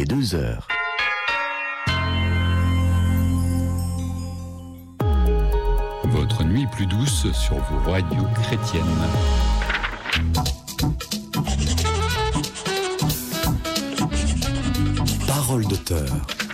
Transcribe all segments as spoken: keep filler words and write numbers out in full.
est deux heures. Votre nuit plus douce sur vos radios chrétiennes. Parole d'auteur.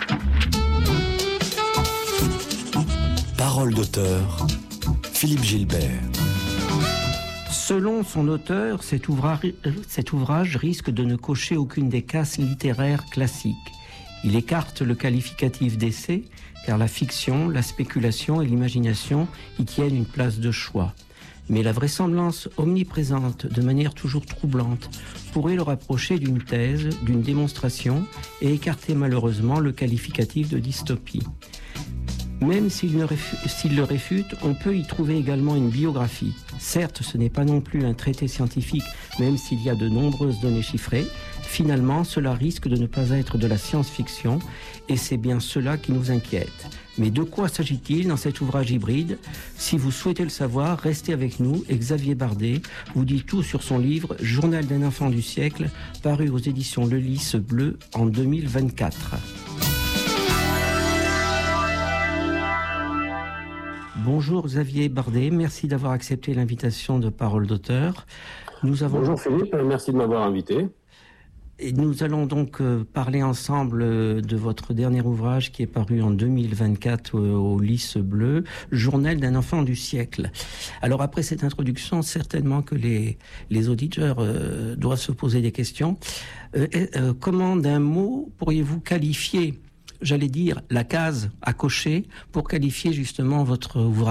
Parole d'auteur. Philippe Gilbert. Selon son auteur, cet ouvrage, cet ouvrage risque de ne cocher aucune des cases littéraires classiques. Il écarte le qualificatif d'essai, car la fiction, la spéculation et l'imagination y tiennent une place de choix. Mais la vraisemblance omniprésente, de manière toujours troublante, pourrait le rapprocher d'une thèse, d'une démonstration, et écarter malheureusement le qualificatif de dystopie. Même s'il, ne réfute, s'il le réfute, on peut y trouver également une biographie. Certes, ce n'est pas non plus un traité scientifique, même s'il y a de nombreuses données chiffrées. Finalement, cela risque de ne pas être de la science-fiction, et c'est bien cela qui nous inquiète. Mais de quoi s'agit-il dans cet ouvrage hybride ? Si vous souhaitez le savoir, restez avec nous, et Xavier Bardet vous dit tout sur son livre « Journal d'un enfant du siècle », paru aux éditions Le Lys Bleu en deux mille vingt-quatre. Bonjour Xavier Bardet, merci d'avoir accepté l'invitation de Parole d'auteur. Nous avons... Bonjour Philippe, merci de m'avoir invité. Et nous allons donc euh, parler ensemble euh, de votre dernier ouvrage qui est paru en deux mille vingt-quatre euh, au Lys Bleu, Journal d'un enfant du siècle. Alors après cette introduction, certainement que les, les auditeurs euh, doivent se poser des questions. Euh, euh, comment d'un mot pourriez-vous qualifier, j'allais dire, la case à cocher pour qualifier justement votre ouvrage ?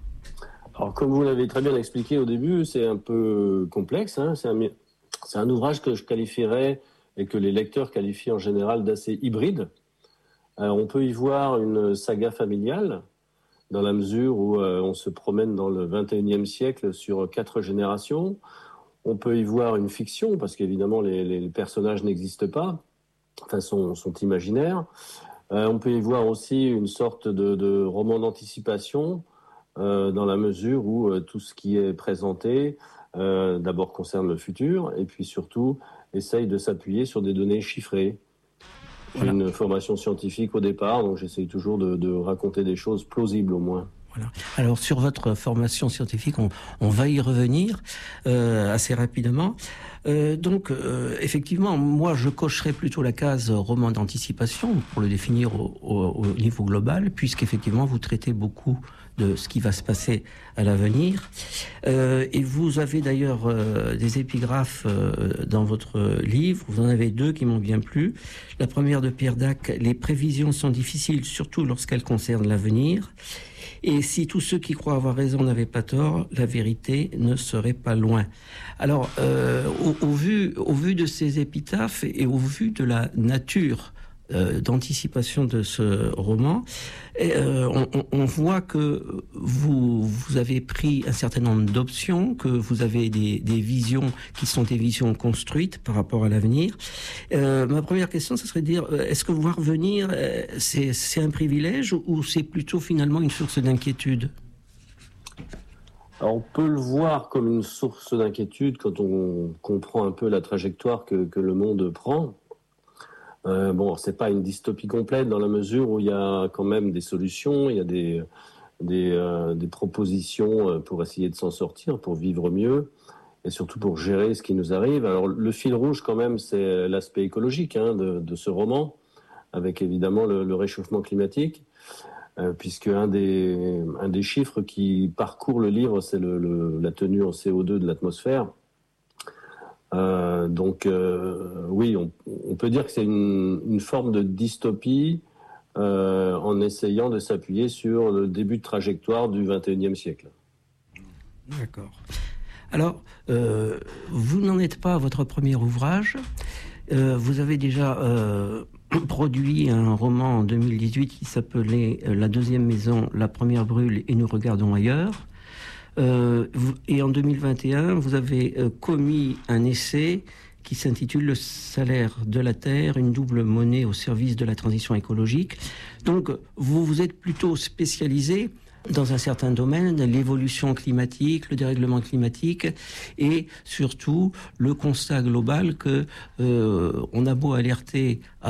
Alors comme vous l'avez très bien expliqué au début, c'est un peu complexe, hein, c'est un... C'est un ouvrage que je qualifierais et que les lecteurs qualifient en général d'assez hybride. Alors, on peut y voir une saga familiale dans la mesure où euh, on se promène dans le vingt et unième siècle sur quatre générations. On peut y voir une fiction parce qu'évidemment les, les personnages n'existent pas, enfin sont, sont imaginaires. Euh, on peut y voir aussi une sorte de, de roman d'anticipation euh, dans la mesure où euh, tout ce qui est présenté Euh, d'abord concerne le futur et puis surtout essaye de s'appuyer sur des données chiffrées. J'ai voilà. Une formation scientifique au départ, donc j'essaye toujours de, de raconter des choses plausibles au moins. Voilà. Alors sur votre formation scientifique, on, on va y revenir euh, assez rapidement. Euh, donc euh, effectivement, moi je cocherais plutôt la case roman d'anticipation pour le définir au, au, au niveau global, puisqu'effectivement vous traitez beaucoup de ce qui va se passer à l'avenir. Euh, et vous avez d'ailleurs euh, des épigraphes euh, dans votre livre. Vous en avez deux qui m'ont bien plu. La première de Pierre Dac, « Les prévisions sont difficiles, surtout lorsqu'elles concernent l'avenir. Et si tous ceux qui croient avoir raison n'avaient pas tort, la vérité ne serait pas loin. » Alors, euh, au, au, vu, au vu de ces épitaphes et au vu de la nature euh, d'anticipation de ce roman, et, euh, on, on voit que vous, vous avez pris un certain nombre d'options, que vous avez des, des visions qui sont des visions construites par rapport à l'avenir. Euh, ma première question, ce serait de dire, est-ce que voir venir, c'est, c'est un privilège ou c'est plutôt finalement une source d'inquiétude ? Alors, on peut le voir comme une source d'inquiétude quand on comprend un peu la trajectoire que, que le monde prend. Euh, bon, c'est pas une dystopie complète dans la mesure où il y a quand même des solutions, il y a des, des, euh, des propositions pour essayer de s'en sortir, pour vivre mieux et surtout pour gérer ce qui nous arrive. Alors, le fil rouge quand même, c'est l'aspect écologique hein, de, de ce roman, avec évidemment le, le réchauffement climatique. Euh, puisque un des, un des chiffres qui parcourt le livre, c'est le, le, la tenue en C O deux de l'atmosphère. Euh, donc, euh, oui, on, on peut dire que c'est une, une forme de dystopie euh, en essayant de s'appuyer sur le début de trajectoire du vingt et unième siècle. D'accord. Alors, euh, vous n'en êtes pas à votre premier ouvrage. Euh, vous avez déjà... Euh produit un roman en deux mille dix-huit qui s'appelait « La deuxième maison, la première brûle et nous regardons ailleurs ». Euh, et en deux mille vingt et un, vous avez euh, commis un essai qui s'intitule « Le salaire de la terre, une double monnaie au service de la transition écologique ». Donc, vous vous êtes plutôt spécialisé dans un certain domaine, l'évolution climatique, le dérèglement climatique et surtout le constat global que euh, on a beau alerter